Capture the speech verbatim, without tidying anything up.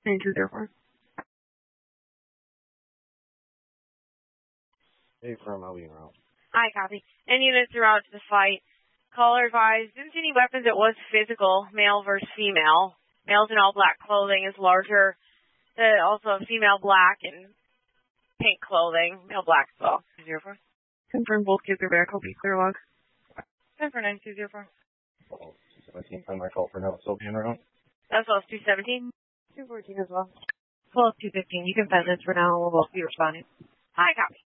nine two zero four. Hey, from I'll be around. Hi, copy. Any units throughout to the fight. Caller advised, didn't see any weapons. It was physical, male versus female. Males in all black clothing is larger. Uh, also female black and pink clothing. Male black as well. two zero four. Confirm both kids are back. Hope you clear log. Ten for nine two zero four. Oh, seventeen on my call for now. Still being around. As well as two seventeen. two fourteen as well. twelve two fifteen. You can fence this for now. We'll both be responding. Hi, copy.